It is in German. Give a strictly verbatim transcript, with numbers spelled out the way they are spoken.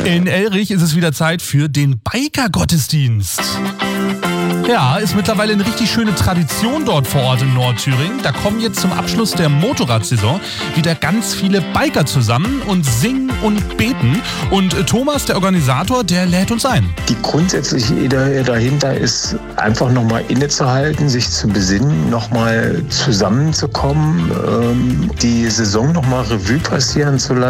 In Elrich ist es wieder Zeit für den Biker-Gottesdienst. Ja, ist mittlerweile eine richtig schöne Tradition dort vor Ort in Nordthüringen. Da kommen jetzt zum Abschluss der Motorradsaison wieder ganz viele Biker zusammen und singen und beten. Und Thomas, der Organisator, der lädt uns ein. Die grundsätzliche Idee dahinter ist, einfach nochmal innezuhalten, sich zu besinnen, nochmal zusammenzukommen, die Saison nochmal Revue passieren zu lassen.